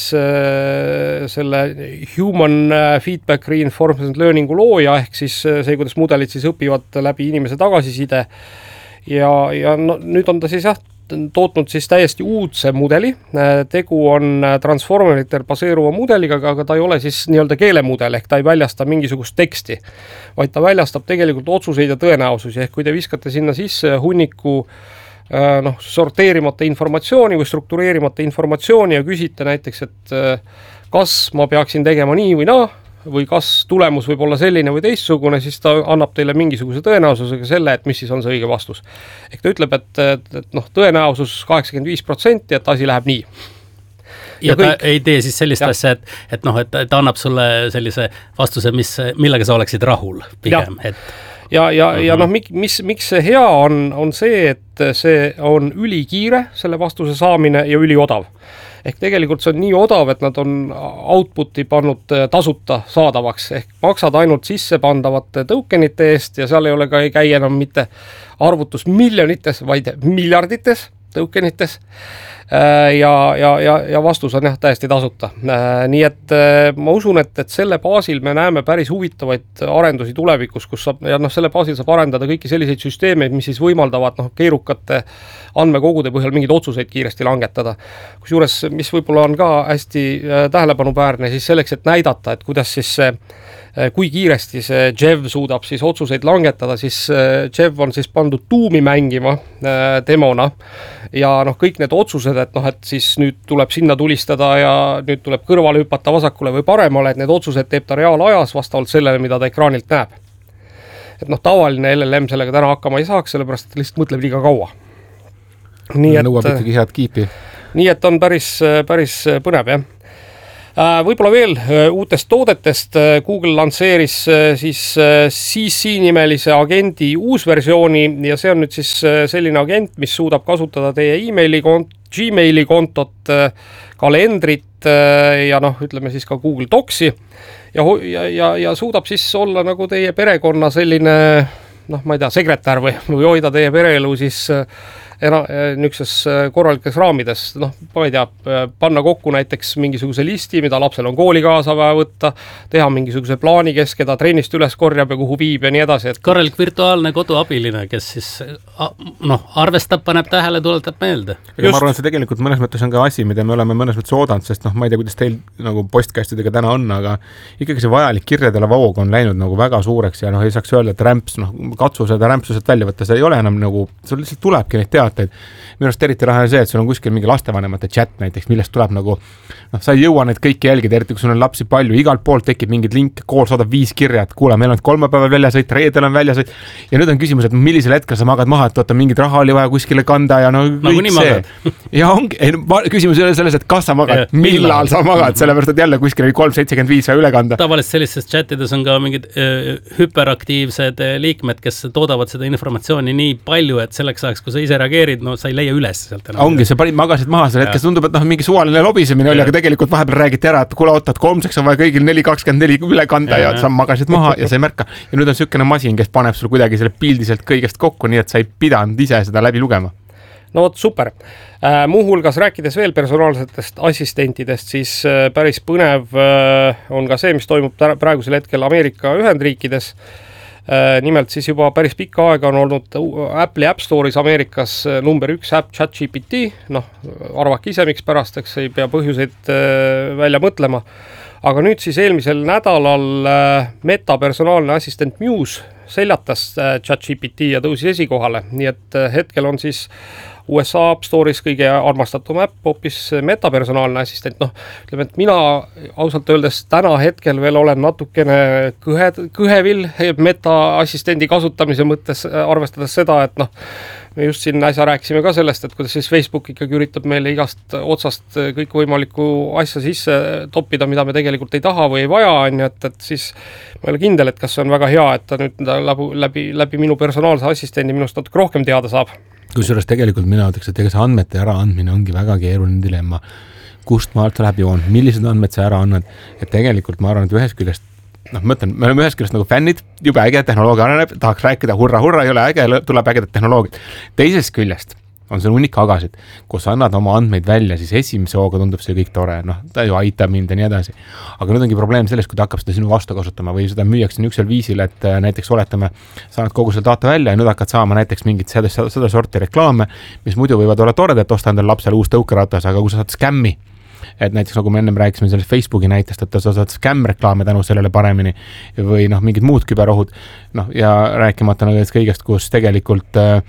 äh, selle Human Feedback Reinforcement Learningu looja, ehk siis see, kuidas mudelid siis õpivad läbi inimese tagasiside. Ja, ja no, nüüd on ta siis jah, tootnud siis täiesti uudse mudeli. Tegu on transformeritel baseeruva mudeliga, aga ta ei ole siis nii-öelda keelemudel, ehk ta ei väljasta mingisugust teksti, vaid ta väljastab tegelikult otsuseid ja tõenäosusi, ehk kui te viskate sinna sisse hunniku noh, sorteerimata informatsiooni või struktureerimata informatsiooni ja küsite näiteks, et kas ma peaksin tegema nii või naa, või kas tulemus võib olla selline või teistsugune, siis ta annab teile mingisuguse tõenäosusega selle, et mis siis on see õige vastus. Ehk ta ütleb, et, et, et noh, tõenäosus kaheksakümmend viis protsenti, et asi läheb nii. Ja, ja ta kõik. Ei tee siis sellist ja. asja, et, et noh, et ta annab sulle sellise vastuse, mis, millega sa oleksid rahul pigem, ja. et Ja, ja, uh-huh. ja noh, mis, miks see hea on, on see, et see on ülikiire, selle vastuse saamine ja üliodav. Ehk tegelikult see on nii odav, et nad on outputi pannud tasuta saadavaks, ehk maksad ainult sisse pandavate tokenite eest ja seal ei ole ka ei käi enam mitte arvutus miljonites, vaid miljardites tokenites. Ja, ja, ja, ja vastus on jah täiesti tasuta. Nii et ma usun, et, et selle baasil me näeme päris huvitavaid arendusi tulevikus, kus saab, ja noh, selle baasil saab arendada kõiki selliseid süsteeme, mis siis võimaldavad noh, keerukate andmekogude põhjal mingeid otsuseid kiiresti langetada. Kusjuures, mis võib-olla on ka hästi tähelepanuväärne, siis selleks, et näidata, et kuidas siis see kui kiiresti see Jev suudab siis otsuseid langetada, siis Jev on siis pandud tuumi mängima demona ja noh, kõik need otsused, et noh, et siis nüüd tuleb sinna tulistada ja nüüd tuleb kõrvale hüpata vasakule või paremale, et need otsused teeb ta reaalajas vastavalt sellele, mida ta ekraanilt näeb. Et noh, tavaline L L M sellega täna hakkama ei saaks, sellepärast et lihtsalt mõtleb liiga kaua. Nii et, nõuab ikkagi head kiipi. Nii et on päris, päris põnev, jah. Võib-olla veel uutest toodetest Google lansseeris siis C C nimelise agendi uusversiooni ja see on nüüd siis selline agent, mis suudab kasutada teie e-maili kont, Gmaili kontot, kalendrit ja noh, ütleme siis ka Google Docsi ja, ja, ja suudab siis olla nagu teie perekonna selline noh, ma ei tea, sekretär või, või hoida teie pereelu siis ena, niisuguses korralikes raamides, noh, ma ei tea, panna kokku näiteks mingisuguse listi, mida lapsel on kooli kaasa vaja võtta, teha mingisuguse plaani, kes keda trennist üles korjab ja kuhu viib ja nii edasi. Et... korralik virtuaalne koduabiline, kes siis noh, arvestab, paneb tähele, tuletab meelde. Ma arvan, et see tegelikult mõnes mõttes on ka asi, mida me oleme mõnes mõttes oodanud, sest noh, ma ei tea, kuidas teil nagu postkastidega täna on, aga ikkagi see vajalik kirjadele voog on läinud nagu väga suureks ja noh, ei saaks öelda, et rämps, noh, katsu seda rämpsused välja võtta, see ei ole enam nagu, sul lihtsalt tulebki neid teada ülevaateid. Minu arust eriti lahe on see, et sul on kuskil mingi lastevanemate chat näiteks, millest tuleb nagu, noh, sa ei jõua neid kõiki jälgida, eriti kui sul on lapsi palju, igalt poolt tekib mingid link, kool saadab viis kirja, et kuule, meil on kolmapäeval väljasõit, reedel on väljasõit ja nüüd on küsimus, et millisel hetkel sa magad maha, et oota, mingit raha oli vaja kuskile kanda ja no kõik nagu see. Ja ongi, ei, küsimus ei ole selles, et kas sa magad, ja, millal, millal sa magad, sellepärast, et jälle kuskil oli kolm seitsekümmend viis üle kanda. Tavaliselt sellistes chatides on ka mingid äh, hüperaktiivsed liikmed, kes toodavad seda informatsiooni nii palju, et selleks ajaks, kui sa ise reageerid, no sa ei leia üles sealt enam. Ongi, sa panid magasid maha, selle hetkes tundub, et noh, mingi suvaline lobisemine oli, aga tegelikult vahepeal räägiti ära, et kuule, ootad, kolmseks on vaja kõigil neli kakskümmend neli üle kanda ja, ja sa magasid maha ja sa ei märka. Ja nüüd on sükene masin, kes paneb sul kuidagi selle pildiselt kõigest kokku, nii et sa ei pidanud ise seda läbi lugema. No vot, super. Äh, muuhulgas rääkides veel personaalsetest assistentidest, siis äh, päris põnev äh, on ka see, mis toimub praegusel hetkel Ameerika Ühendriikides. Äh, nimelt siis juba päris pikka aega on olnud Apple'i App Store'is Ameerikas number üks äpp ChatGPT. Noh, arvake ise, miks pärast, eks ei pea põhjuseid äh, välja mõtlema. Aga nüüd siis eelmisel nädalal äh, Meta personaalne assistent Muse seljatas äh, ChatGPT ja tõusis esikohale. Nii et äh, hetkel on siis U S A App Store'is kõige armastatum äpp hoopis Meta personaalne assistent. Noh, ütleme, et mina ausalt öeldes täna hetkel veel olen natukene kõhe, kõhevil Meta assistendi kasutamise mõttes, arvestades seda, et noh, me just siin äsja rääkisime ka sellest, et kuidas siis Facebook ikkagi üritab meile igast otsast kõik võimalikku asja sisse toppida, mida me tegelikult ei taha või ei vaja, on ju, et, et siis ma ei ole kindel, et kas see on väga hea, et ta nüüd läbi, läbi, läbi minu personaalse assistendi minust natuke rohkem teada saab. Kusjuures tegelikult mina ütleks, et ega see andmete äraandmine ongi väga keeruline dilemma. Kust maalt läheb joon, millised andmed sa ära annad, et tegelikult ma arvan, et ühes küljest, noh, mõtlen, me oleme ühes küljest nagu fännid, jube äge tehnoloogia areneb, tahaks rääkida, hurra, hurra, ei ole äge, tuleb ägedat tehnoloogiat. Teisest küljest on see hunnik agasid, kus annad oma andmeid välja, siis esimese hooga tundub see kõik tore, noh, ta ju aitab mind ja nii edasi. Aga nüüd ongi probleem selles, kui ta hakkab seda sinu vastu kasutama või seda müüakse niisugusel viisil, et näiteks oletame, saanud kogu selle data välja ja nüüd hakkad saama näiteks mingit seda, seda sorti reklaame, mis muidu võivad olla toredad, et osta endale lapsele uus tõukeratas, aga kui sa saad skämmi, et näiteks nagu me ennem rääkisime sellest Facebooki näitest, et sa saad skämm-reklaame tänu sellele paremini või noh, mingid muud küberohud, noh, ja rääkimata nagu kõigest, kus tegelikult äh,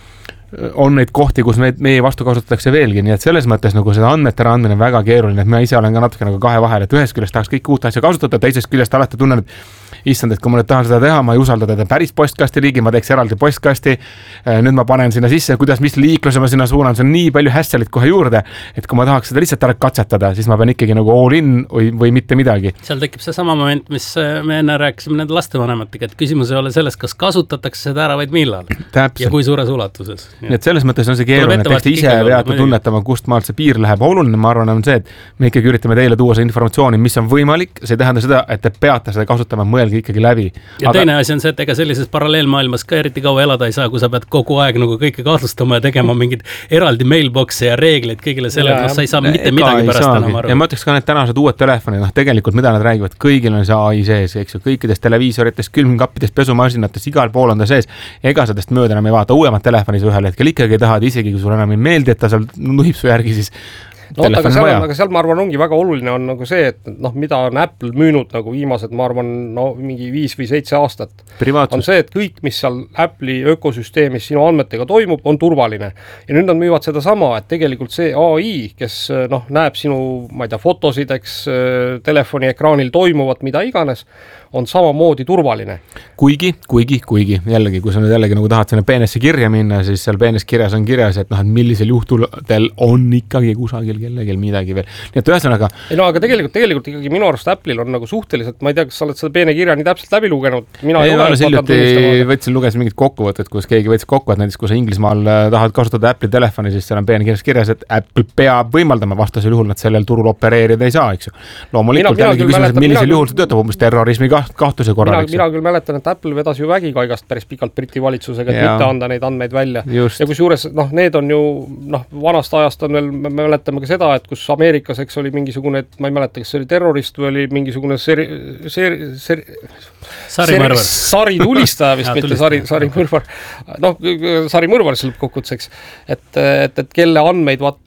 on neid kohti, kus meid, meie vastu kasutatakse veelgi, nii et selles mõttes nagu seda andmete ära andmine on väga keeruline, et ma ise olen ka natuke nagu kahe vahel, et ühest küljest tahaks kõik uut asja kasutada, teisest küljest alati tunnen, et issand, et kui ma nüüd tahan seda teha, ma ei usalda teda päris postkasti liigi, ma teeks eraldi postkasti, nüüd ma panen sinna sisse, kuidas, mis liikluse ma sinna suunan, see on nii palju hässelit kohe juurde, et kui ma tahaks seda lihtsalt ära katsetada, siis ma pean ikkagi nagu all in või, või mitte midagi. Seal tekib see sama moment, mis me enne rääkisime nende lastevanematega, et küsimus ei ole selles, kas kasutatakse seda ära, vaid millal. Täpselt. Ja kui suures ulatuses. Nii et selles mõttes on see keeruline, et eks te ise veate tunnetama, kust maalt see piir läheb. Oluline, ma arvan, on see, et me ikkagi üritame teile tuua see informatsiooni, mis on võimalik, see tähendab seda, et te peate seda kasutama, mõelge ikkagi läbi. Ja Aga... teine asi on see, et ega sellises paralleelmaailmas ka eriti kaua elada ei saa, kui sa pead kogu aeg nagu kõike kahtlustama ja tegema mingid eraldi mailboxe ja reegleid kõigile selle, no sa ei saa mitte midagi pärast enam aru. Ja ma ütleks ka need tänased uued telefonid, noh tegelikult mida nad räägivad, kõigil on see A I sees, eks ju, kõikides televiisoritest, külmkappidest, pesumasinatest, igal pool on ta sees, ega sellest mööda enam ei vaata, uuemad telefonis ühel hetkel ikkagi tahad, isegi kui sul enam ei meeldi, et ta seal nuhib su järgi, siis no, aga seal, aga seal ma arvan ongi väga oluline on nagu see, et noh, mida on Apple müünud nagu viimased, ma arvan, no mingi viis või seitse aastat. Privaatsus. On see, et kõik, mis seal Apple'i ökosüsteemis sinu andmetega toimub, on turvaline. Ja nüüd nad müüvad seda sama, et tegelikult see A I, kes noh, näeb sinu, ma ei tea, fotosid, eks telefoni ekraanil toimuvat, mida iganes, on samamoodi turvaline. Kuigi, kuigi, kuigi, jällegi, kui sa nüüd jällegi nagu tahad sinna peenesse kirja minna, siis seal peenes kirjas on kirjas, et noh, et millisel juhtudel on ikkagi kusagil kellegil midagi veel. Nii et ühesõnaga... Ei no, aga tegelikult, tegelikult ikkagi minu arust Apple'il on nagu suhteliselt, ma ei tea, kas sa oled seda peene kirja nii täpselt läbi lugenud? Mina ei ole siljuti, võtsin, lugesin mingit kokkuvõtet, kus keegi võttis kokku, et näiteks kui sa Inglismaal tahad kasutada Apple'i telefoni, siis seal on peene kirjas kirjas, et Apple peab võimaldama, vastasel juhul nad sellel turul opereerida ei saa, eks ju. Loomulikult jällegi küsimus, et millisel juhul see töötab umbes terrorismi kahtluse korral. Mina, mina küll mäletan, et Apple vedas ju vägikaigast päris pikalt Briti valitsusega, et ja. mitte anda neid andmeid välja. Just. Ja kus juures, noh, need on ju, noh, vanast ajast on veel, me mäletame ka seda, et kus Ameerikas, eks oli mingisugune, et ma ei mäleta, kas see oli terrorist või oli mingisugune seri, seri, seri, sarimõrvar. Sari tulistaja vist, mitte sari, sarimõrvar. Noh, sarimõrvar see lõppkokkuvõttes, eks. Et, et, et kelle andmeid vaat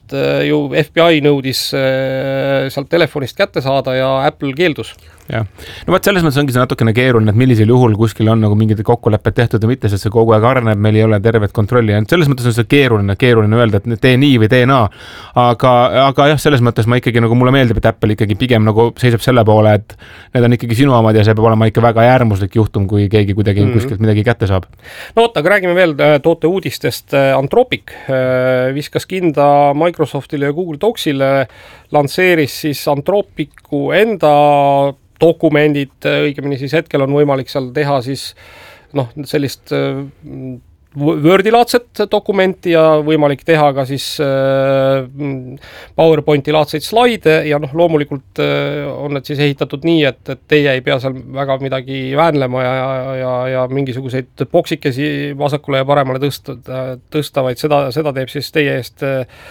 andmeid ju F B I nõudis sealt telefonist kätte saada ja Apple keeldus. jah, no vaat selles mõttes ongi see natukene keeruline, et millisel juhul kuskil on nagu mingid kokkulepped tehtud ja mitte, sest see kogu aeg areneb, meil ei ole tervet kontrolli ja selles mõttes on see keeruline, keeruline öelda, et tee nii või tee naa. Aga, aga jah, selles mõttes ma ikkagi nagu mulle meeldib, et Apple ikkagi pigem nagu seisab selle poole, et need on ikkagi sinu omad ja see peab olema ikka väga äärmuslik juhtum, kui keegi kuidagi mm-hmm. kuskilt midagi kätte saab. No oota, aga räägime veel toote uudistest. Anthropic viskas kinda Microsoftile ja Google Docsile, lansseeris siis Anthropicu enda dokumendid, õigemini siis hetkel on võimalik seal teha siis noh, sellist Wordi-laadset dokumenti ja võimalik teha ka siis PowerPointi laadseid slaide ja noh, loomulikult on need siis ehitatud nii, et, et teie ei pea seal väga midagi väänlema ja, ja, ja mingisuguseid boksikesi vasakule ja paremale tõsta, tõsta vaid seda, seda teeb siis teie eest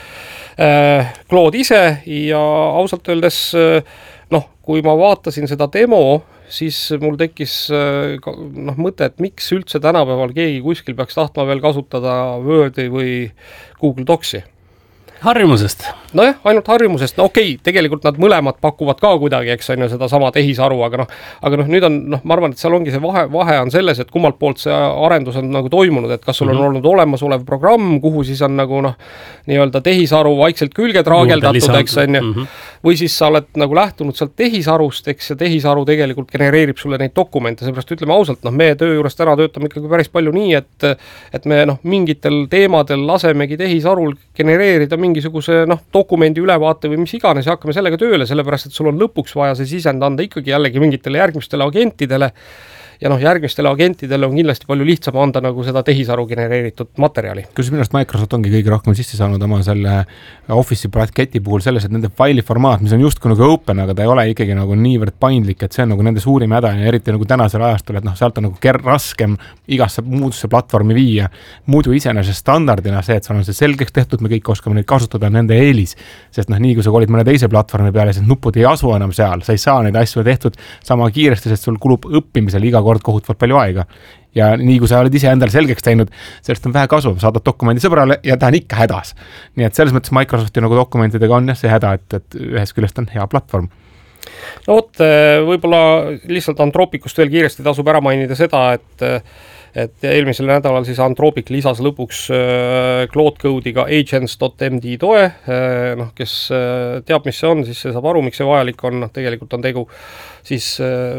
Claude ise ja ausalt öeldes noh, kui ma vaatasin seda demo, siis mul tekkis noh, mõte, et miks üldse tänapäeval keegi kuskil peaks tahtma veel kasutada Wordi või Google Docsi. Harjumusest. Nojah, ainult harjumusest. No okei, okay, tegelikult nad mõlemad pakuvad ka kuidagi, eks on ju seda sama tehisaru, aga noh, aga noh, nüüd on, noh, ma arvan, et seal ongi see vahe, vahe on selles, et kummalt poolt see arendus on nagu toimunud, et kas sul on mm-hmm. olnud olemasolev programm, kuhu siis on nagu noh, nii-öelda tehisaru vaikselt külge traageldatud, eks on ju, mm-hmm. või siis sa oled nagu lähtunud sealt tehisarust, eks ja tehisaru tegelikult genereerib sulle neid dokumente, seepärast ütleme ausalt, noh, meie töö juures täna töötame ikkagi päris palju nii, et, et me noh, mingitel teemadel lasemegi tehisarul genereerida mingisuguse noh, dokumendi ülevaate või mis iganes ja hakkame sellega tööle, sellepärast, et sul on lõpuks vaja see sisend anda ikkagi jällegi mingitele järgmistele agentidele ja noh, järgmistele agentidele on kindlasti palju lihtsam anda nagu seda tehisaru genereeritud materjali. Kus minu arust Microsoft ongi kõige rohkem sisse saanud oma selle Office'i paketi puhul selles, et nende faili formaat, mis on justkui nagu open, aga ta ei ole ikkagi nagu niivõrd paindlik, et see on nagu nende suurim häda ja eriti nagu tänasel ajastul, et noh, sealt on nagu ker- raskem igasse muudusse platvormi viia. Muidu iseenesest standardina see, et sul on see selgeks tehtud, me kõik oskame neid kasutada, nende eelis, sest noh, nii kui sa kolid mõne teise platvormi peale, siis nupud ei asu enam seal, sa ei saa neid asju tehtud sama kiiresti, sest sul kulub õppimisel iga kord kohutavalt palju aega. Ja nii kui sa oled ise endale selgeks teinud, sellest on vähe kasu, saadad dokumendi sõbrale ja ta on ikka hädas. Nii et selles mõttes Microsofti nagu dokumentidega on jah see häda, et, et ühes küljest on hea platvorm. No vot, võib-olla lihtsalt Anthropicust veel kiiresti tasub ära mainida seda, et et eelmisel nädalal siis Anthropic lisas lõpuks Claude Code'iga agents dot m d toe, noh, kes teab, mis see on, siis see saab aru, miks see vajalik on, noh, tegelikult on tegu siis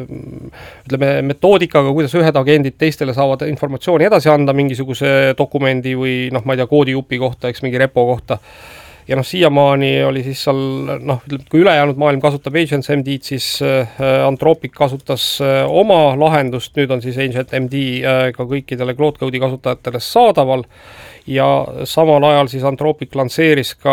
ütleme metoodikaga, kuidas ühed agendid teistele saavad informatsiooni edasi anda mingisuguse dokumendi või noh, ma ei tea, koodijupi kohta, eks mingi repo kohta. Ja noh, siiamaani oli siis seal, noh, kui ülejäänud maailm kasutab Agents dot m d, siis Anthropic kasutas oma lahendust, nüüd on siis Agents dot m d ka kõikidele Claude Code'i kasutajatele saadaval ja samal ajal siis Anthropic lansseeris ka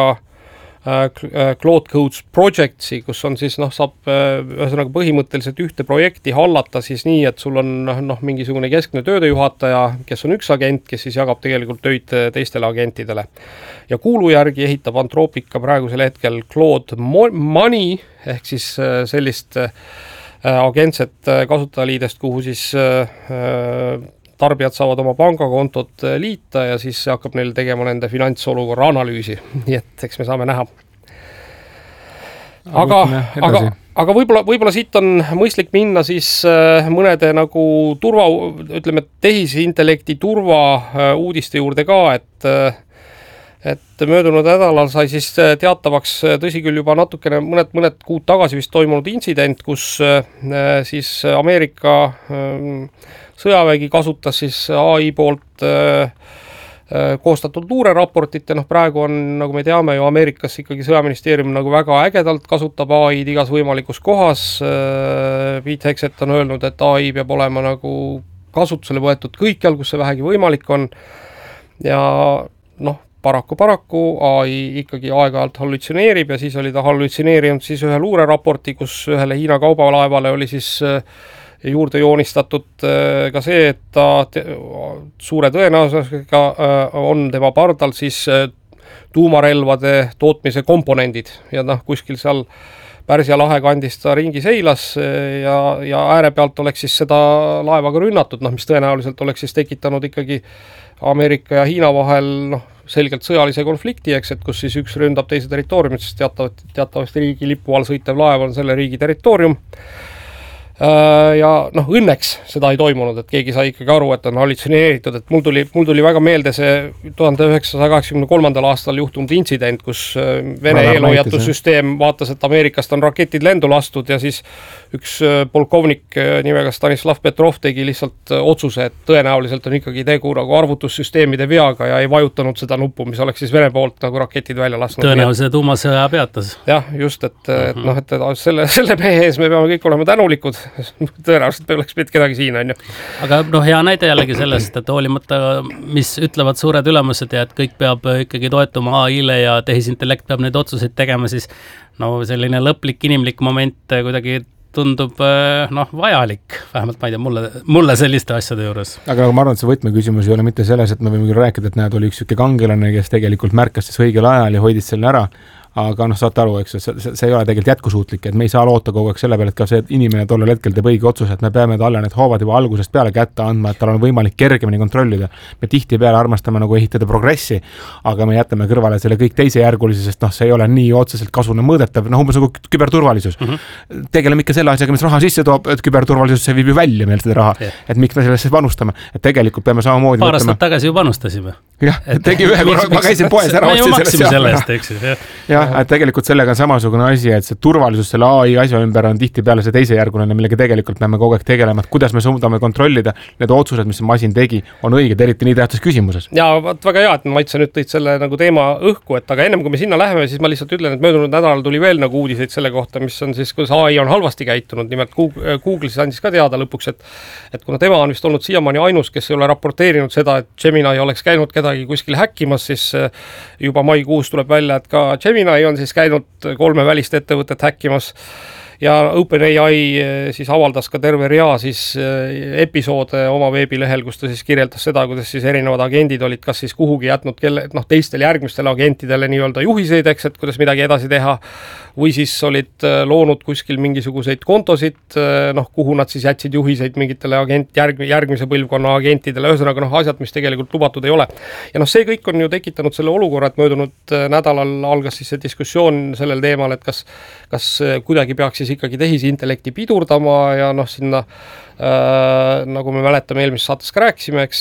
Claude Codes Projectsi, kus on siis, noh, saab ühesõnaga põhimõtteliselt ühte projekti hallata siis nii, et sul on noh, mingisugune keskne töödejuhataja, kes on üks agent, kes siis jagab tegelikult töid teistele agentidele. Ja kuulu järgi ehitab Anthropic ka praegusel hetkel Claude Money, ehk siis sellist agentset kasutajaliidest, kuhu siis tarbijad saavad oma pangakontot liita ja siis hakkab neil tegema nende finantsolukorra analüüsi. Nii et eks me saame näha. Aga, aga, aga võib-olla, võib-olla siit on mõistlik minna siis mõnede nagu turva, ütleme, tehisintellekti turva uudiste juurde ka, et et möödunud nädalal sai siis teatavaks, tõsi küll juba natukene mõned, mõned kuud tagasi vist toimunud intsident, kus siis Ameerika sõjavägi kasutas siis A I poolt koostatud luureraportit ja noh, praegu on, nagu me teame ju Ameerikas ikkagi sõjaministeerium nagu väga ägedalt kasutab A I-d igas võimalikus kohas. Pete Hegseth on öelnud, et A I peab olema nagu kasutusele võetud kõikjal, kus see vähegi võimalik on ja noh, paraku, paraku A I ikkagi aeg-ajalt hallutsioneerib ja siis oli ta hallutsioneerinud siis ühe luureraporti, kus ühele Hiina kaubalaevale oli siis juurde joonistatud ka see, et ta te, suure tõenäosusega on tema pardal siis tuumarelvade tootmise komponendid ja noh, kuskil seal Pärsia lahe kandis ta ringi seilas ja, ja ääre pealt oleks siis seda laevaga rünnatud, noh, mis tõenäoliselt oleks siis tekitanud ikkagi Ameerika ja Hiina vahel noh, selgelt sõjalise konflikti, eks, et kus siis üks ründab teise territooriumit, sest teatavasti, teatavasti riigi lipu all sõitev laev on selle riigi territoorium. Ja noh, õnneks seda ei toimunud, et keegi sai ikkagi aru, et on hallutsioneeritud, et mul tuli, mul tuli väga meelde see tuhande üheksasaja kaheksakümne kolmandal aastal juhtunud intsident, kus Vene eelhoiatussüsteem vaatas, et Ameerikast on raketid lendu lastud ja siis üks polkovnik nimega Stanislav Petrov tegi lihtsalt otsuse, et tõenäoliselt on ikkagi tegu nagu arvutussüsteemide veaga ja ei vajutanud seda nuppu, mis oleks siis Vene poolt nagu raketid välja lasknud. Tõenäoliselt tuumasõja peatas. Jah, just, et, uh-huh. et noh, et selle, selle mehe ees me peame kõik olema tänulikud. Tõenäoliselt oleks pidanud kedagi siin, on ju. Aga noh, hea näide jällegi sellest, et hoolimata, mis ütlevad suured ülemused ja et kõik peab ikkagi toetuma A I-le ja tehisintellekt peab neid otsuseid tegema, siis no selline lõplik inimlik moment kuidagi tundub noh, vajalik, vähemalt ma ei tea, mulle, mulle selliste asjade juures. Aga nagu ma arvan, et see võtmeküsimus ei ole mitte selles, et me võime küll rääkida, et näed, oli üks süke kangelane, kes tegelikult märkas siis õigel ajal ja hoidis selle ära. Aga noh, saate aru, eks, see, see ei ole tegelikult jätkusuutlik, et me ei saa loota kogu aeg selle peale, et ka see, et inimene tollel hetkel teeb õige otsuse, et me peame talle need hoovad juba algusest peale kätte andma, et tal on võimalik kergemini kontrollida. Me tihti peale armastame nagu ehitada progressi, aga me jätame kõrvale selle kõik teise järgulise, sest noh, see ei ole nii otseselt kasune mõõdetav, noh, umbes nagu küberturvalisus. Mm-hmm. Tegeleme ikka selle asjaga, mis raha sisse toob, et küberturvalisus see viib ju välja meil seda raha, yeah. Et miks me sellesse panustame, et tegelikult peame samamoodi paar aastat tagasi ju panustasime. Jah, et, tegi ühe korra, ma käisin poes ära, ostsin sellest, eks. Jah, et tegelikult sellega on samasugune asi, et see turvalisus selle A I asja ümber on tihti peale see teise järguline, millega tegelikult peame kogu aeg tegelema, et kuidas me suudame kontrollida need otsused, mis see masin tegi, on õiged, eriti nii tähtsas küsimuses. Ja vaat väga hea, et Maitsa nüüd tõid selle nagu teema õhku, et aga ennem kui me sinna läheme, siis ma lihtsalt ütlen, et möödunud nädalal tuli veel nagu uudiseid selle kohta, mis on siis, kuidas A I on halvasti käitunud, nimelt Google siis andis ka teada lõpuks, et, et kuna tema on vist olnud siiamaani ainus, kes ei ole raporteerinud seda, et Gemini oleks käinud kedagi kuskil häkkimas, siis juba maikuus tuleb välja, et ka Gemini on siis käinud kolme välist ettevõtet häkkimas ja OpenAI siis avaldas ka terve rea siis episoode oma veebilehel, kus ta siis kirjeldas seda, kuidas siis erinevad agendid olid kas siis kuhugi jätnud kelle, noh, teistele järgmistele agentidele nii-öelda juhiseid, eks, et kuidas midagi edasi teha, või siis olid loonud kuskil mingisuguseid kontosid, noh, kuhu nad siis jätsid juhiseid mingitele agent, järg, järgmise põlvkonna agentidele, ühesõnaga noh, asjad, mis tegelikult lubatud ei ole. Ja noh, see kõik on ju tekitanud selle olukorra, et möödunud nädalal algas siis see diskussioon sellel teemal, et kas, kas kuidagi peaks siis ikkagi tehisintellekti pidurdama ja noh, sinna äh, nagu me mäletame eelmises saates ka rääkisime, eks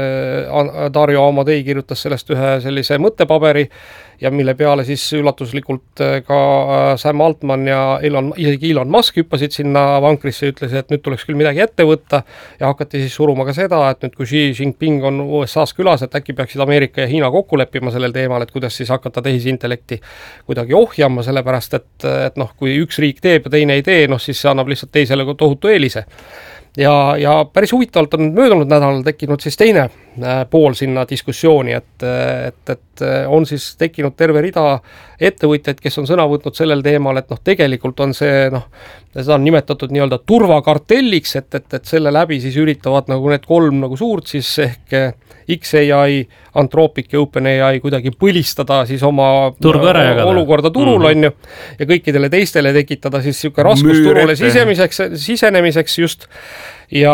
äh, Dario Amadei kirjutas sellest ühe sellise mõttepaberi ja mille peale siis üllatuslikult ka Sam Altman ja Elon, isegi Elon Musk hüppasid sinna vankrisse ja ütles, et nüüd tuleks küll midagi ette võtta ja hakati siis suruma ka seda, et nüüd kui Xi Jinping on U S A-s külas, et äkki peaksid Ameerika ja Hiina kokku leppima sellel teemal, et kuidas siis hakata tehisintellekti kuidagi ohjama, sellepärast et, et noh, kui üks riik teeb ja teine ei tee, noh siis see annab lihtsalt teisele tohutu eelise. Ja, ja päris huvitavalt on möödunud nädalal tekkinud siis teine pool sinna diskussiooni, et, et, et on siis tekkinud terve rida ettevõtjaid, kes on sõna võtnud sellel teemal, et noh, tegelikult on see, noh, seda on nimetatud nii-öelda turvakartelliks, et, et, et selle läbi siis üritavad nagu need kolm nagu suurt siis ehk X A I, Anthropic ja OpenAI kuidagi põlistada siis oma olukorda turul, mm-hmm. on ju, ja kõikidele teistele tekitada siis siuke raskus turule sisemiseks, sisenemiseks just. Ja,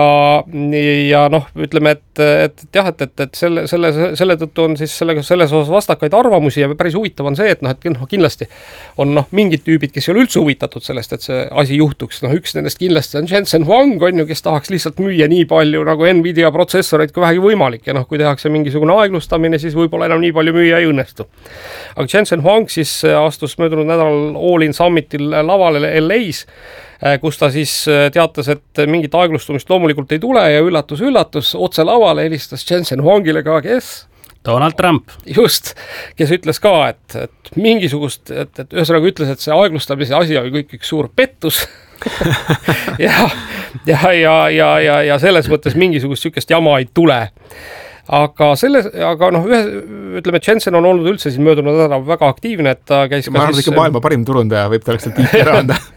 ja noh, ütleme, et, et, et jah, et, et, et selle, selle, selle tõttu on siis sellega, selles osas vastakaid arvamusi ja päris huvitav on see, et noh, et noh, kindlasti on noh, mingid tüübid, kes ei ole üldse huvitatud sellest, et see asi juhtuks, noh, üks nendest kindlasti on Jensen Huang, on ju, kes tahaks lihtsalt müüa nii palju nagu Nvidia protsessoreid kui vähegi võimalik ja noh, kui tehakse mingisugune aeglustamine, siis võib-olla enam nii palju müüa ei õnnestu. Aga Jensen Huang siis astus möödunud nädalal All In Summitil lavale L A's, kus ta siis teatas, et mingit aeglustumist loomulikult ei tule ja üllatus, üllatus, otse lavale helistas Jensen Huangile ka, kes? Donald Trump. Just, kes ütles ka, et, et mingisugust, et, et ühesõnaga ütles, et see aeglustamise asi oli kõik üks suur pettus ja, ja, ja, ja, ja, ja selles mõttes mingisugust sükest jama ei tule. Aga selle, aga noh, ühe, ütleme, Jensen on olnud üldse siin möödunud nädalal väga aktiivne, et ta käis ma arvan, siis... ikka maailma parim turundaja, võib ta oleks tiiti ära anda.